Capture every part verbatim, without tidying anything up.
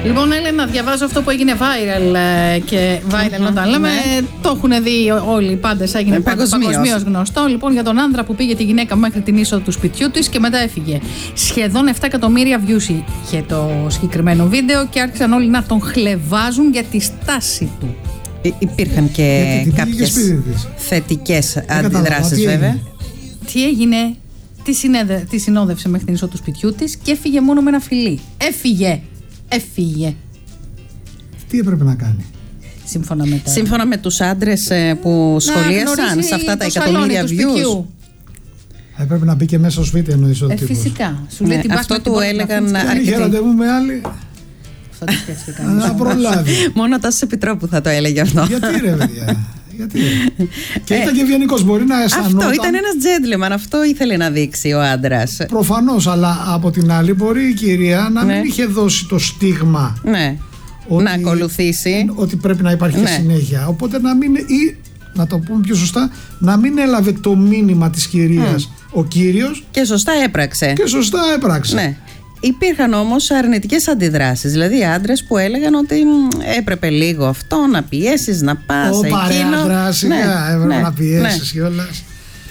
Λοιπόν, Έλενα, διαβάζω αυτό που έγινε viral και viral mm-hmm, όταν λέμε. Ναι. Το έχουν δει όλοι οι πάντες. Έγινε παγκοσμίως γνωστό. Λοιπόν, για τον άντρα που πήγε τη γυναίκα μέχρι την είσοδο του σπιτιού της και μετά έφυγε. Σχεδόν επτά εκατομμύρια views είχε το συγκεκριμένο βίντεο και άρχισαν όλοι να τον χλεβάζουν για τη στάση του. Υ- υπήρχαν και κάποιες θετικές αντιδράσεις, βέβαια. Τι έγινε, τι, συνέδε, τι συνόδευσε μέχρι την είσοδο του σπιτιού της και έφυγε μόνο με ένα φιλί. Έφυγε! Έφυγε. Τι έπρεπε να κάνει? Σύμφωνα με, τα... Σύμφωνα με τους άντρες που σχολίασαν σε αυτά τα εκατομμύρια views. Έπρεπε να μπει και μέσα στο σπίτι, εννοείς ο ε, τύπος. Φυσικά. Σου λέει ναι, την αυτό του έλεγαν αρκετοί. Αν είχε ραντεβού με άλλη, να προλάβει. Μόνο ο Τάσος Επιτρόπου θα το έλεγε αυτό. Γιατί ρε παιδιά? Γιατί? Και ήταν και ευγενικός, μπορεί να αισθανόταν. Αυτό ήταν ένας gentleman, αυτό ήθελε να δείξει ο άντρας. Προφανώς, αλλά από την άλλη μπορεί η κυρία να ναι. μην είχε δώσει το στίγμα. Ναι. Ότι, να ακολουθήσει. Ότι πρέπει να υπάρχει ναι. και συνέχεια. Οπότε να μην, ή να το πούμε πιο σωστά, να μην έλαβε το μήνυμα της κυρίας mm. ο κύριος. Και σωστά έπραξε. Και σωστά έπραξε. Ναι. Υπήρχαν όμως αρνητικές αντιδράσεις. Δηλαδή άντρες που έλεγαν ότι έπρεπε λίγο αυτό να πιέσεις, να πας Ω, εκείνο. Παρέα δράση, ναι, έπρεπε ναι, να πιέσεις ναι. κιόλας.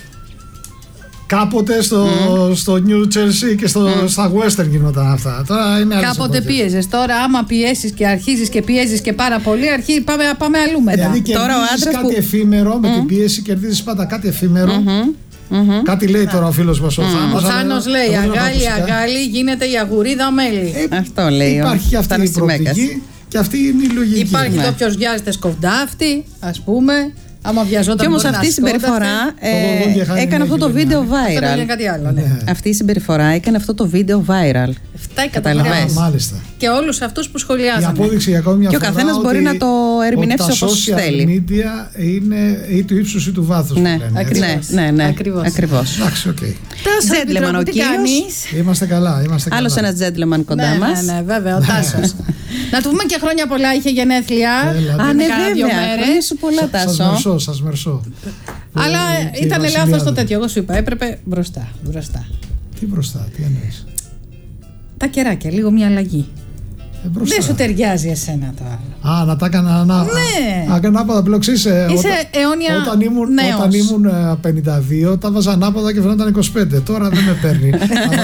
Κάποτε στο, mm. στο New Jersey και στο, mm. στα Western γινόταν αυτά. Τώρα είναι κάποτε πίεζες. Τώρα, άμα πιέσεις και αρχίζεις και πιέζεις και πάρα πολύ, αρχί, πάμε, πάμε αλλού μετά. Δηλαδή, τώρα ο άντρας κάτι που... εφήμερο, με mm. την πίεση κερδίζεις πάντα κάτι εφήμερο. Mm-hmm. Mm-hmm. Κάτι λέει τώρα ο φίλος μας ο mm. Θάνος. Ο Θάνος λέει: Αγάλη, αγάλη, γίνεται η αγουρίδα μέλι. Ε, Αυτό λέει. Υπάρχει αυτή η προοπτική και αυτή είναι η λογική. Υπάρχει ναι. το ποιος βιάζεται σκοντάφτη, ας πούμε. Άμα βιαζόταν. Και όμως αυτή η συμπεριφορά ε, έκανε αυτό το βίντεο viral. Αυτό κάτι άλλο, ναι. Αυτή η συμπεριφορά έκανε αυτό το βίντεο viral. επτά εκατομμύρια. Μάλιστα. Και όλους αυτούς που σχολιάζουν. Η απόδειξη για ακόμη μια και φορά. Και ο καθένας μπορεί να το ερμηνεύσει όπως θέλει. Τα social media είναι ή του ύψους ή του βάθους. Ναι, ακριβώς. Ναι, ναι, ακριβώς. ακριβώς. Εντάξει, οκ. Gentleman ο κύριος. Είμαστε καλά. Άλλος ένας gentleman κοντά μας. Ναι, ναι, βέβαια, ο Τάσος. Να του πούμε και χρόνια πολλά, είχε γενέθλια. Α, ναι, βέβαια. Χρόνια σου πολλά, Τάσο. Σας μερσώ. Αλλά ήταν λάθος το τέτοιο. Εγώ σου είπα, έπρεπε μπροστά. μπροστά. Τι μπροστά, τι εννοείς? Τα κεράκια, λίγο μια αλλαγή. Ε, δεν σου ταιριάζει εσένα το άλλο. Α, να τα έκανα να. Ναι. Ανάποδα πλοξής. Είσαι όταν, αιώνια όταν ήμουν, νέος. Όταν ήμουν πενήντα δύο, τα βάζα ανάποδα και φαινόταν είκοσι πέντε. Τώρα δεν με παίρνει.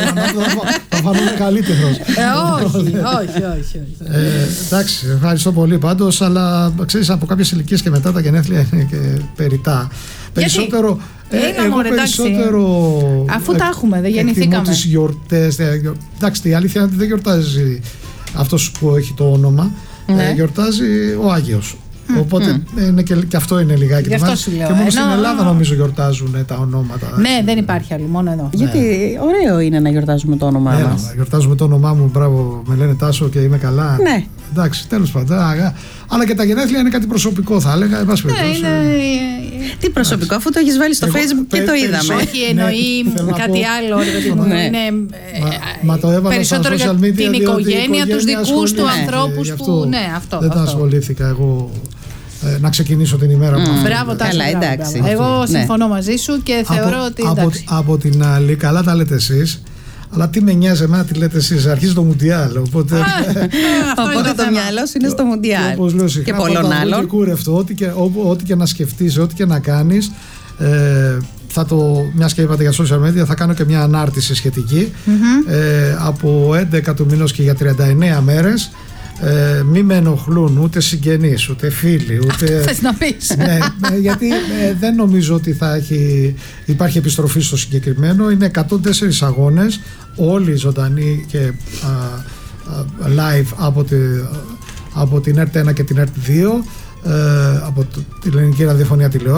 Θα φανούμε καλύτερος. Ε, όχι, όχι, όχι. όχι. Ε, εντάξει, ευχαριστώ πολύ πάντως, αλλά ξέρεις, από κάποιες ηλικίες και μετά τα γενέθλια είναι και περιτά. Περισσότερο. Ε, εγώ μωρέ, περισσότερο. Αφού τα έχουμε, δεν γεννηθήκαμε. Τις γιορτές. Εντάξει, η αλήθεια είναι ότι δεν γιορτάζει αυτός που έχει το όνομα. Ναι. Ε, γιορτάζει ο Άγιος. Mm, Οπότε mm. Είναι και, και αυτό είναι λιγάκι. Γι' αυτό σου λέω. Και μόνο Ενώ... στην Ελλάδα νομίζω γιορτάζουν τα ονόματα. Ναι, δεν υπάρχει άλλο, μόνο εδώ. Γιατί ναι. ωραίο είναι να γιορτάζουμε το όνομά ναι, μας. Να γιορτάζουμε το όνομά μου, μπράβο, με λένε Τάσο και είμαι καλά. Ναι. Εντάξει, τέλος πάντων. Αλλά και τα γενέθλια είναι κάτι προσωπικό, θα έλεγα. Ναι, είναι... Τι προσωπικό, αφού το έχεις βάλει στο εγώ, Facebook και πε, το είδαμε. Όχι, εννοεί ναι, κάτι άλλο. Ναι. Είναι μα, μα το έβαλα περισσότερο στα social media, για την οικογένεια, τους δικούς του ανθρώπους που. Ναι, αυτό. Δεν τα ασχολήθηκα εγώ. Ε, να ξεκινήσω την ημέρα μου. Mm. Μπράβο, Τάσο. Εντάξει. Εγώ συμφωνώ μαζί σου και θεωρώ ότι. Από, από την άλλη, καλά τα λέτε εσείς. Αλλά τι με νοιάζει εμένα, τι λέτε εσείς, αρχίζει το Μουντιάλ. Οπότε, οπότε το μυαλό σου είναι στο Μουντιάλ. Όπως λέω συχνά, και πολλών άλλων. Και κούρευτο, ό,τι και, ό, ό,τι και να σκεφτείς, ό,τι και να κάνεις. Ε, θα το, μιας και είπατε για social media, θα κάνω και μια ανάρτηση σχετική. Mm-hmm. Ε, από έντεκα του μηνός και για τριάντα εννέα μέρες. Ε, μη με ενοχλούν ούτε συγγενείς, ούτε φίλοι, ούτε... Θες να πεις. Ναι, γιατί ε, δεν νομίζω ότι θα έχει, υπάρχει επιστροφή στο συγκεκριμένο. Είναι εκατόν τέσσερις αγώνες, όλοι ζωντανοί και α, α, live από, τη, από την ΕΡΤ ένα και την ΕΡΤ δύο, ε, από την Ελληνική Ραδιοφωνία Τηλεόραση.